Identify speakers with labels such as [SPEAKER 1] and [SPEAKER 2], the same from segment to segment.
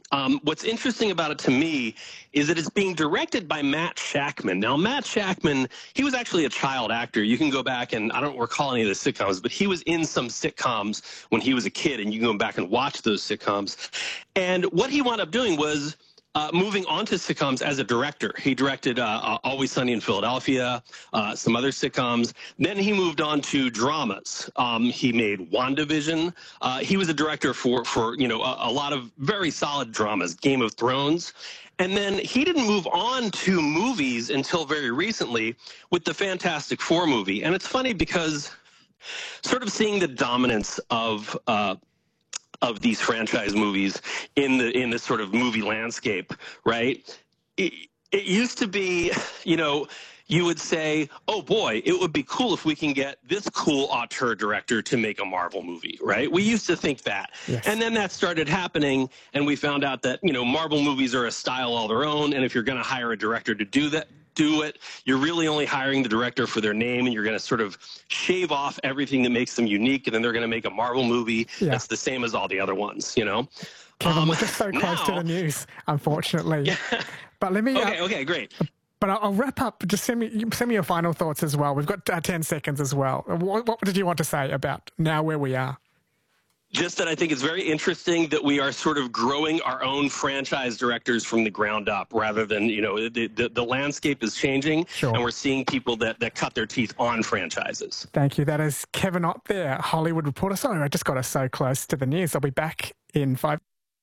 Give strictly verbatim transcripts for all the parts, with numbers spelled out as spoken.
[SPEAKER 1] Um, what's interesting about it to me is that it's being directed by Matt Shakman. Now, Matt Shakman, he was actually a child actor. You can go back, and I don't recall any of the sitcoms, but he was in some sitcoms when he was a kid, and you can go back and watch those sitcoms. And what he wound up doing was Uh, moving on to sitcoms as a director. He directed uh, uh, Always Sunny in Philadelphia, uh, some other sitcoms. Then he moved on to dramas. Um, he made WandaVision. Uh, he was a director for, for you know, a, a lot of very solid dramas, Game of Thrones. And then he didn't move on to movies until very recently with the Fantastic Four movie. And it's funny because sort of seeing the dominance of uh, of these franchise movies in the in this sort of movie landscape, right? It, it used to be, you know, you would say, oh boy, it would be cool if we can get this cool auteur director to make a Marvel movie, right? We used to think that. Yes. And then that started happening, and we found out that, you know, Marvel movies are a style all their own, and if you're going to hire a director to do that, do it, you're really only hiring the director for their name, and you're going to sort of shave off everything that makes them unique, and then they're going to make a Marvel movie yeah. that's the same as all the other ones, you know?
[SPEAKER 2] Kevin,
[SPEAKER 1] um,
[SPEAKER 2] we're just so close
[SPEAKER 1] now,
[SPEAKER 2] to the news, unfortunately.
[SPEAKER 1] Yeah.
[SPEAKER 2] But let me...
[SPEAKER 1] Okay,
[SPEAKER 2] uh,
[SPEAKER 1] okay, great.
[SPEAKER 2] But I'll, I'll wrap up. Just send me send me your final thoughts as well. We've got uh, ten seconds as well. What, what did you want to say about now where we are?
[SPEAKER 1] Just that I think it's very interesting that we are sort of growing our own franchise directors from the ground up, rather than, you know, the, the, the landscape is changing, sure. and we're seeing people that, that cut their teeth on franchises.
[SPEAKER 2] Thank you. That is Kevin Ott there, Hollywood reporter. Sorry, I just got us so close to the news. I'll be back in five.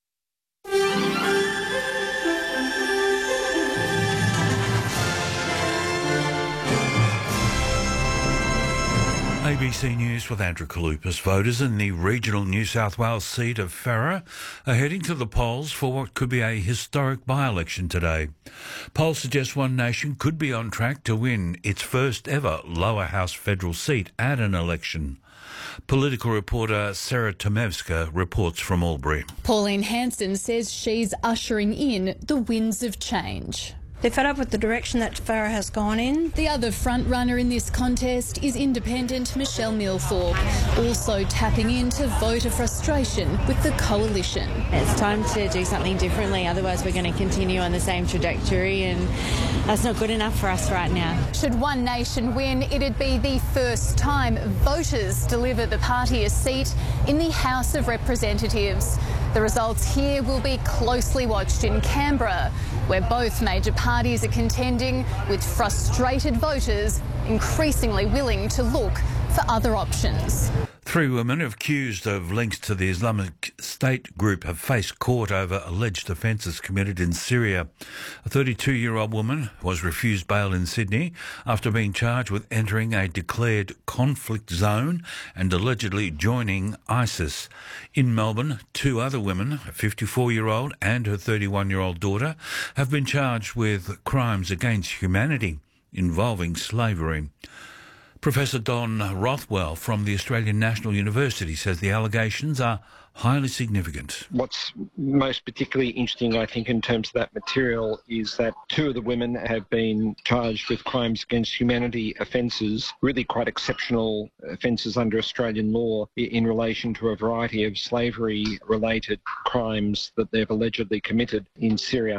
[SPEAKER 3] A B C News with Andrew Kalupas. Voters in the regional New South Wales seat of Farrer are heading to the polls for what could be a historic by-election today. Polls suggest One Nation could be on track to win its first ever lower house federal seat at an election. Political reporter Sarah Tomevska reports from Albury.
[SPEAKER 4] Pauline Hanson says she's ushering in the winds of change.
[SPEAKER 5] They're fed up with the direction that Farrer has gone in.
[SPEAKER 4] The other front-runner in this contest is independent Michelle Milthorpe, also tapping into voter frustration with the coalition.
[SPEAKER 6] It's time to do something differently, otherwise we're going to continue on the same trajectory, and that's not good enough for us right now.
[SPEAKER 4] Should One Nation win, it'd be the first time voters deliver the party a seat in the House of Representatives. The results here will be closely watched in Canberra, where both major parties are contending, with frustrated voters increasingly willing to look for other options.
[SPEAKER 3] Three women accused of links to the Islamic State group have faced court over alleged offences committed in Syria. A thirty-two-year-old woman was refused bail in Sydney after being charged with entering a declared conflict zone and allegedly joining ISIS. In Melbourne, two other women, a fifty-four-year-old and her thirty-one-year-old daughter, have been charged with crimes against humanity involving slavery. Professor Don Rothwell from the Australian National University says the allegations are highly significant.
[SPEAKER 7] What's most particularly interesting, I think, in terms of that material is that two of the women have been charged with crimes against humanity offences, really quite exceptional offences under Australian law in relation to a variety of slavery-related crimes that they've allegedly committed in Syria.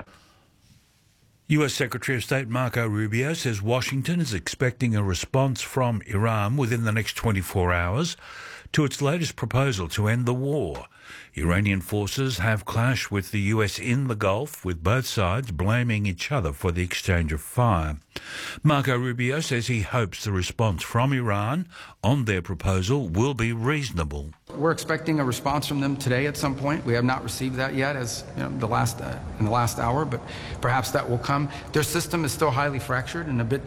[SPEAKER 3] U S Secretary of State Marco Rubio says Washington is expecting a response from Iran within the next twenty-four hours to its latest proposal to end the war. Iranian forces have clashed with the U S in the Gulf, with both sides blaming each other for the exchange of fire. Marco Rubio says he hopes the response from Iran on their proposal will be reasonable.
[SPEAKER 8] We're expecting a response from them today at some point. We have not received that yet, as you know, the last uh, in the last hour, but perhaps that will come. Their system is still highly fractured and a bit